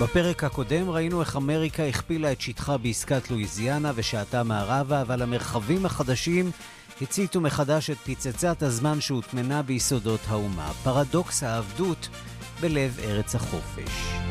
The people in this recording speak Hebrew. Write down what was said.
בפרק הקודם ראינו איך אמריקה הכפילה את שטחה בעסקת לואיזיאנה ושעתה מערבה, אבל המרחבים החדשים הציתו מחדש את פצצת הזמן שהוטמנה ביסודות האומה. פרדוקס העבדות בלב ארץ החופש.